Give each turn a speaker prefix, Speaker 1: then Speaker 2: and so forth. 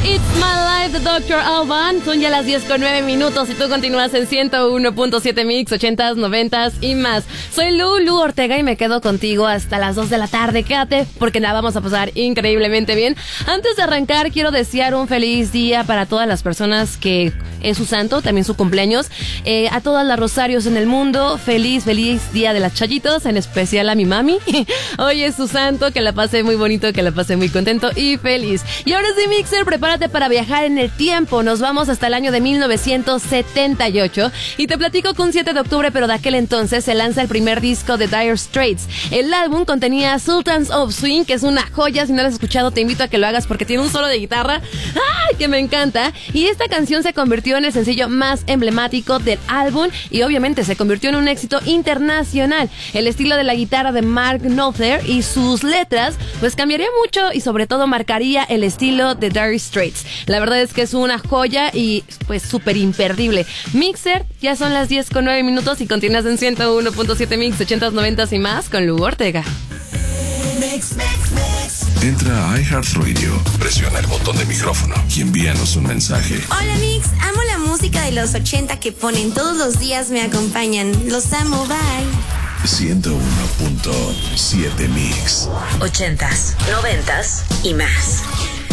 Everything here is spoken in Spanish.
Speaker 1: It's My Life de Dr. Alban. Son ya las 10:09 y tú continúas en 101.7 Mix, 80s, 90s y más. Soy Lu Ortega y me quedo contigo hasta las 2 de la tarde. Quédate porque la vamos a pasar increíblemente bien. Antes de arrancar, quiero desear un feliz día para todas las personas que es su santo, también su cumpleaños. A todas las rosarios en el mundo, feliz día de las chayitos, en especial a mi mami. Hoy es su santo, que la pase muy bonito, que la pase muy contento y feliz. Y ahora sí, Mixer, prepárate para viajar en el tiempo. Nos vamos hasta el año de 1978 y te platico que un 7 de octubre, pero de aquel entonces, se lanza el primer disco de Dire Straits. El álbum contenía Sultans of Swing, que es una joya. Si no lo has escuchado, te invito a que lo hagas porque tiene un solo de guitarra que me encanta. Y esta canción se convirtió en el sencillo más emblemático del álbum y obviamente se convirtió en un éxito internacional. El estilo de la guitarra de Mark Knopfler y sus letras pues cambiaría mucho y sobre todo marcaría el estilo de Dire Straits. La verdad es que es una joya y pues súper imperdible. Mixer, ya son las 10:09 y continúas en 101.7 Mix, 80s, 90s y más con Lu Ortega.
Speaker 2: Entra a iHeartRadio, presiona el botón de micrófono y envíanos un mensaje.
Speaker 3: Hola Mix, amo la música de los 80 que ponen todos los días, me acompañan. Los amo, bye.
Speaker 2: 101.7 Mix.
Speaker 4: 80s, 90s y más.